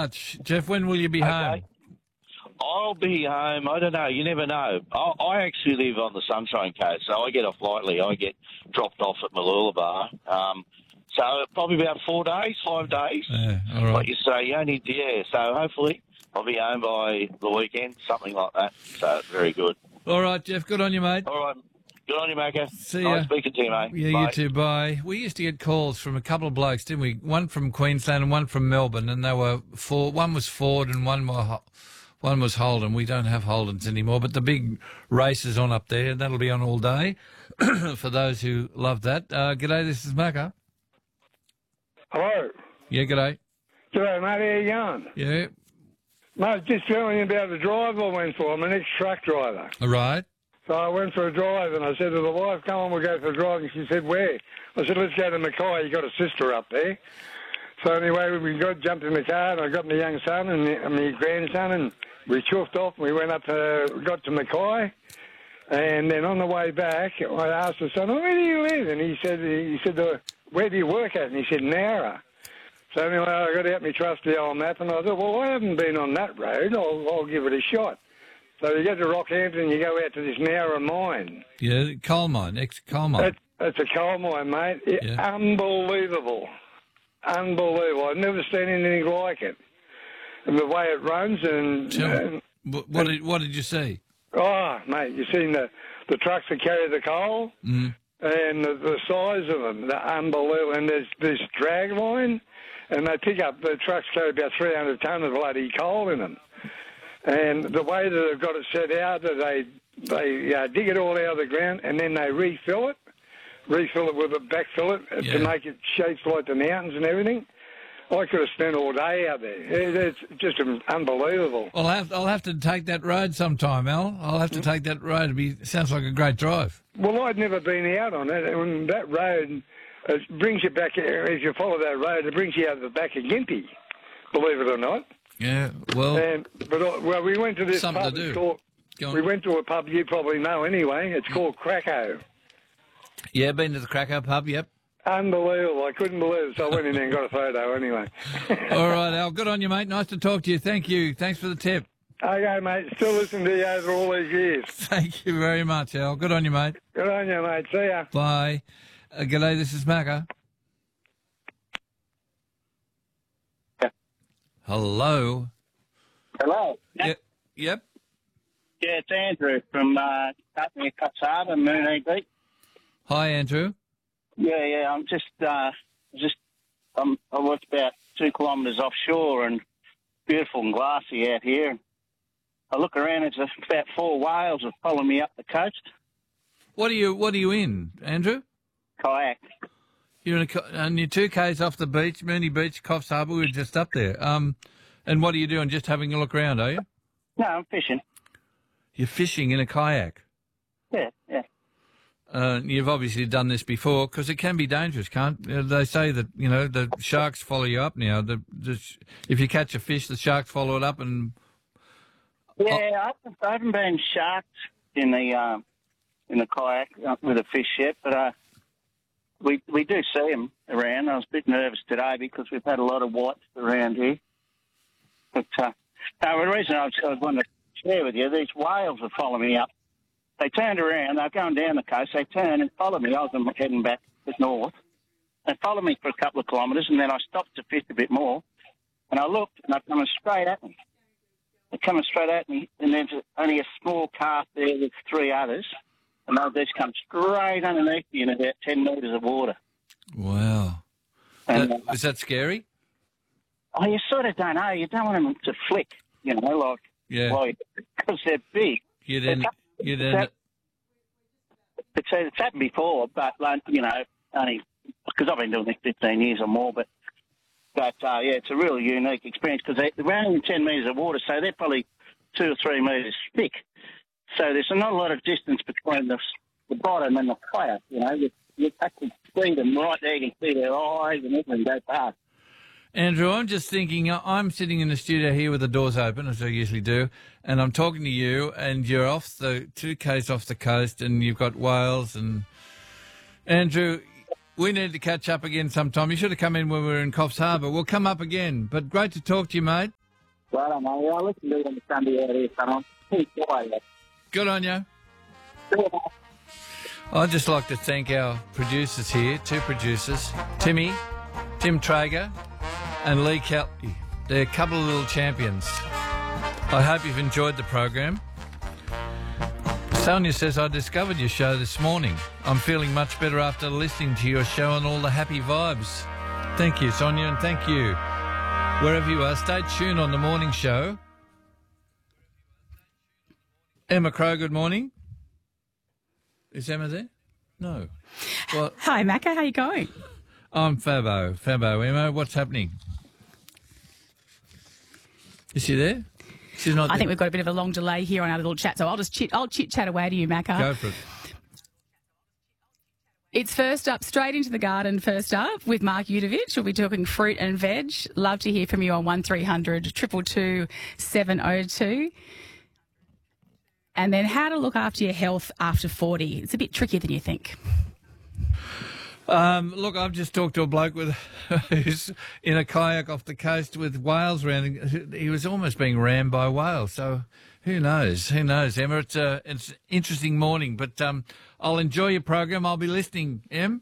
much. Jeff, when will you be home? I'll be home. I don't know. You never know. I actually live on the Sunshine Coast, so I get off lightly. I get dropped off at Mooloolaba. So probably about 4 days, 5 days. Yeah, all right. Like you say, so hopefully I'll be home by the weekend, something like that. So very good. All right, Jeff, good on you, mate. All right. Good on you, Macca. See nice ya. speaking to you, mate. Yeah, Bye. you too, bye. We used to get calls from a couple of blokes, didn't we? One from Queensland and one from Melbourne, and they were one was Ford and one was Holden. We don't have Holdens anymore, but the big race is on up there, and that'll be on all day for those who love that. G'day, this is Macca. Hello. Yeah, g'day. G'day, mate. How you going? Yeah. Mate, just telling you about the drive I went for. I'm an ex-truck driver. All right. So I went for a drive, and I said to the wife, come on, we'll go for a drive. And she said, where? I said, let's go to Mackay. You got a sister up there. So anyway, jumped in the car, and I got my young son and my grandson, and we chuffed off. We went got to Mackay. And then on the way back, I asked the son, where do you live? And he said, where do you work at? And he said, Nowra. So anyway, I got out my trusty old map, and I thought, well, I haven't been on that road. I'll give it a shot. So you go to Rockhampton, you go out to this Nowra mine. Yeah, coal mine, ex-coal mine. It's a coal mine, mate. Yeah. Unbelievable. Unbelievable. I've never seen anything like it. And the way it runs and... What did you see? Oh, mate, you seen the trucks that carry the coal and the size of them. They're unbelievable. And there's this drag line, and the trucks carry about 300 tonne of bloody coal in them. And the way that they've got it set out, that they dig it all out of the ground, and then they refill it with a backfill it to make it shapes like the mountains and everything. I could have spent all day out there. It's just unbelievable. Well, I'll have to take that road sometime, Al. I'll have to take that road. Sounds like a great drive. Well, I'd never been out on it, and that road brings you back. If you follow that road, it brings you out the back of Gympie, believe it or not. Yeah, well... we went to this something pub. to do. We went to a pub you probably know anyway. It's called Krakow. Yeah, been to the Krakow pub, yep. Unbelievable. I couldn't believe it, so I went in there and got a photo anyway. All right, Al. Good on you, mate. Nice to talk to you. Thank you. Thanks for the tip. Okay, mate. Still listening to you over all these years. Thank you very much, Al. Good on you, mate. Good on you, mate. See ya. Bye. G'day, this is Macca. Hello. Hello. Yep. Yeah, it's Andrew from up near Coffs Harbour, Moonee Beach. Hi, Andrew. Yeah. I work about 2 kilometres offshore and beautiful and glassy out here. I look around, there's about 4 whales that follow me up the coast. What are you in, Andrew? Kayak. You're and you're 2 k's off the beach, Moonee Beach, Coffs Harbour. We're just up there. And what are you doing? Just having a look around, are you? No, I'm fishing. You're fishing in a kayak? Yeah. You've obviously done this before, because it can be dangerous, can't they? Say that, the sharks follow you up now. If you catch a fish, the sharks follow it up and... Yeah, I haven't been sharked in the kayak with a fish yet, but we do see them around. I was a bit nervous today because we've had a lot of whites around here. But the reason I wanted to share with you, these whales are following me up. They turned around, they're going down the coast, they turned and followed me. I was heading back north. They followed me for a couple of kilometres, and then I stopped to fish a bit more. And I looked, and they're coming straight at me. They're coming straight at me, and there's only a small calf there with 3 others. And they'll just come straight underneath you in about 10 metres of water. Wow. And, is that scary? Oh, you sort of don't know. You don't want them to flick, because they're big. You'd end it. It's happened before, but, only because I've been doing this 15 years or more. But it's a really unique experience because they're only in 10 metres of water, so they're probably 2 or 3 metres thick. So there's not a lot of distance between the bottom and the player, You actually see them right there. You can see their eyes and everything go past. Andrew, I'm just thinking, I'm sitting in the studio here with the doors open, as I usually do, and I'm talking to you, and you're off 2 k's off the coast, and you've got whales. And Andrew, we need to catch up again sometime. You should have come in when we were in Coffs Harbour. We'll come up again. But great to talk to you, mate. Well, I know. I listen to it on the Sunday out here, son. I'm pretty quiet. Good on you. I'd just like to thank our producers here, two producers, Tim Traeger and Lee Kelly. They're a couple of little champions. I hope you've enjoyed the program. Sonia says, I discovered your show this morning. I'm feeling much better after listening to your show and all the happy vibes. Thank you, Sonia, and thank you. Wherever you are, stay tuned on the morning show. Emma Crow, good morning. Is Emma there? No. Well, hi, Macca. How you going? I'm Fabo. Emma, what's happening? Is she there? She's not. I think we've got a bit of a long delay here on our little chat, so I'll chit chat away to you, Macca. Go for it. It's first up, straight into the garden. First up with Mark Udovich. We'll be talking fruit and veg. Love to hear from you on 1300 222 702. And then how to look after your health after 40. It's a bit trickier than you think. Look, I've just talked to a bloke who's in a kayak off the coast with whales around. He was almost being rammed by whales. So who knows? Emma? It's an interesting morning, but I'll enjoy your program. I'll be listening, Em.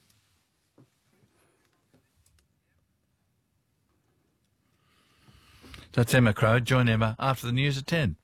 That's Emma Crow. Join Emma after the news at 10.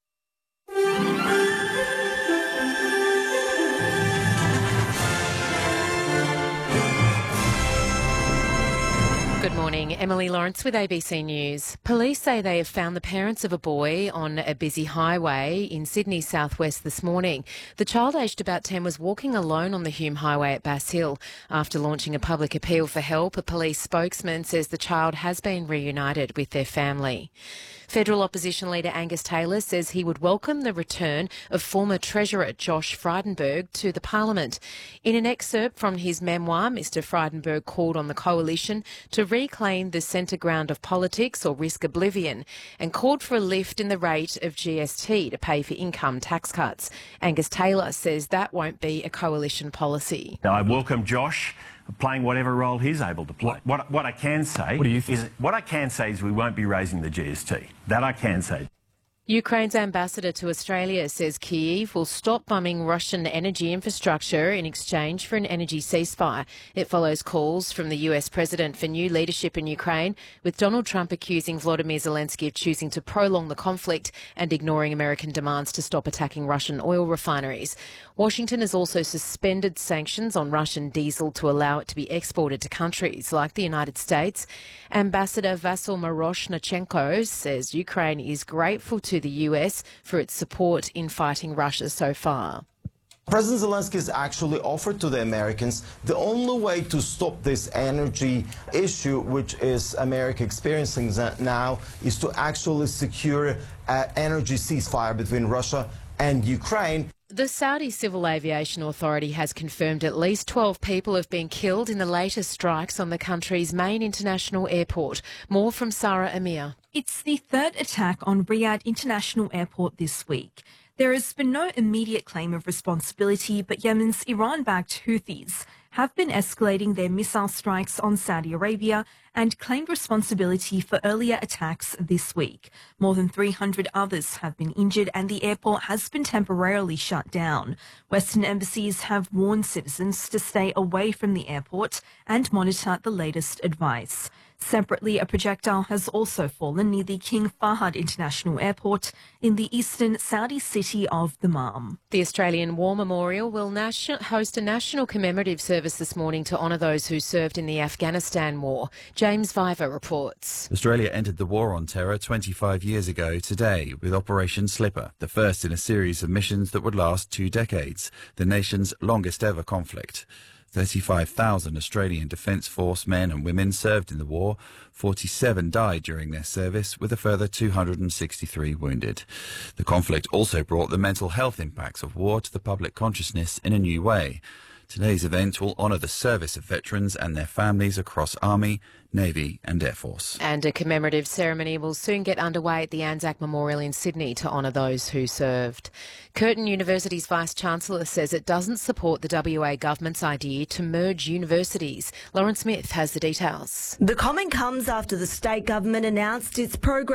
Good morning, Emily Lawrence with ABC News. Police say they have found the parents of a boy on a busy highway in Sydney's southwest this morning. The child aged about 10 was walking alone on the Hume Highway at Bass Hill. After launching a public appeal for help, a police spokesman says the child has been reunited with their family. Federal opposition leader Angus Taylor says he would welcome the return of former Treasurer Josh Frydenberg to the Parliament. In an excerpt from his memoir, Mr Frydenberg called on the coalition to reclaim the centre ground of politics or risk oblivion and called for a lift in the rate of GST to pay for income tax cuts. Angus Taylor says that won't be a coalition policy. I welcome Josh playing whatever role he's able to play. What I can say is we won't be raising the GST. That I can say. Ukraine's ambassador to Australia says Kyiv will stop bombing Russian energy infrastructure in exchange for an energy ceasefire. It follows calls from the US president for new leadership in Ukraine, with Donald Trump accusing Volodymyr Zelensky of choosing to prolong the conflict and ignoring American demands to stop attacking Russian oil refineries. Washington has also suspended sanctions on Russian diesel to allow it to be exported to countries like the United States. Ambassador Vasyl Miroshnichenko says Ukraine is grateful to the US for its support in fighting Russia so far. President Zelensky has actually offered to the Americans the only way to stop this energy issue, which is America experiencing now, is to actually secure an energy ceasefire between Russia and Ukraine. The Saudi Civil Aviation Authority has confirmed at least 12 people have been killed in the latest strikes on the country's main international airport. More from Sarah Amir. It's the third attack on Riyadh International Airport this week. There has been no immediate claim of responsibility, but Yemen's Iran-backed Houthis have been escalating their missile strikes on Saudi Arabia and claimed responsibility for earlier attacks this week. More than 300 others have been injured and the airport has been temporarily shut down. Western embassies have warned citizens to stay away from the airport and monitor the latest advice. Separately, a projectile has also fallen near the King Fahd International Airport in the eastern Saudi city of Dammam. The Australian War Memorial will host a national commemorative service this morning to honour those who served in the Afghanistan War. James Viver reports. Australia entered the war on terror 25 years ago today with Operation Slipper, the first in a series of missions that would last 2 decades, the nation's longest ever conflict. 35,000 Australian Defence Force men and women served in the war. 47 died during their service, with a further 263 wounded. The conflict also brought the mental health impacts of war to the public consciousness in a new way. Today's event will honour the service of veterans and their families across Army, Navy and Air Force. And a commemorative ceremony will soon get underway at the Anzac Memorial in Sydney to honour those who served. Curtin University's Vice-Chancellor says it doesn't support the WA government's idea to merge universities. Lauren Smith has the details. The comment comes after the state government announced its program